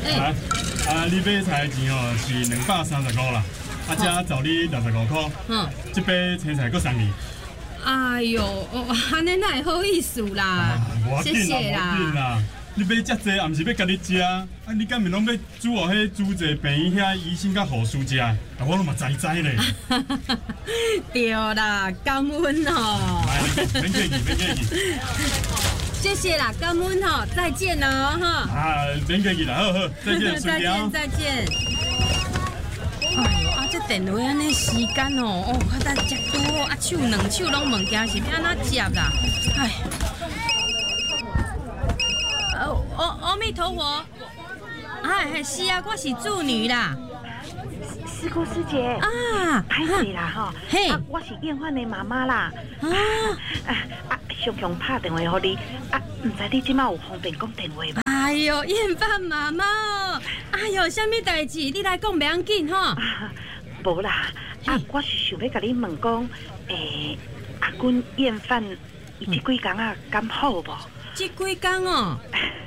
来，你买菜的钱哦是235啦，这找你65块。这杯青菜搁送你。 哎呦，安尼哪会好意思啦？谢谢啦。 你买遮济，也毋是要家己食，你敢毋拢要煮哦？迄煮济病院遐医生甲护士食，我拢嘛知咧。 对啦，感恩哦。 免客气。 谢谢啦，感恩吼，再见哦哈。 免客气啦，好，再见， 再见。哎呦，这电话安尼时间哦，我才食多，手两手拢物件是要安怎接啦？哎。阿弥陀佛，是啊，我是助女啦。 师姑师姐啊， 歹势啦吼，我是燕焕的妈妈啦。常拍电话给你，唔知你即马有方便讲电话吗？ 哎呦，燕焕妈妈，哎呦，什么代志？你来讲袂要紧吼。 无啦，我是想要甲你问讲，阿君燕焕伊这几工敢好无？ 这几工哦。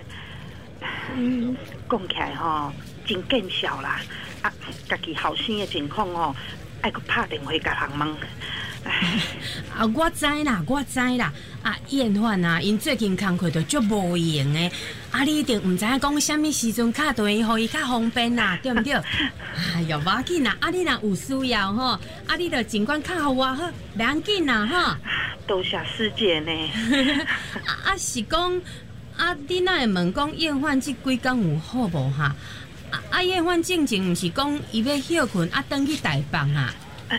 讲起来吼，真见笑啦！家己后生的情况哦，爱搁拍电话甲人问。 我知啦。燕焕啊，因最近工课就足无闲的，你一定唔知影讲什么时阵打电话予伊较方便啦，对不对？哎呦，无要紧啦，你若有需要吼，你就尽管敲互我好，袂要紧啦吼。 多谢师姐呢。 是讲。你哪会问讲燕焕这几工有好无哈？燕焕正经毋是讲伊要休困，转去台北哈？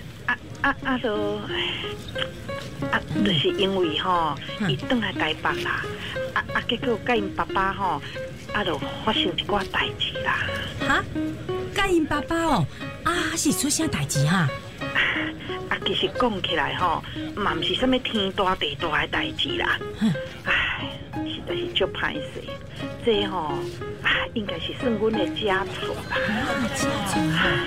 就是因为吼，伊转来台北啦，结果甲因爸爸吼，就发生一寡代志啦。 哈？甲因爸爸哦，是出啥代志哈？ 其实讲起来吼，嘛毋是什么天大地大的代志啦。实在是足歹势，这吼应该是算阮的家错啦。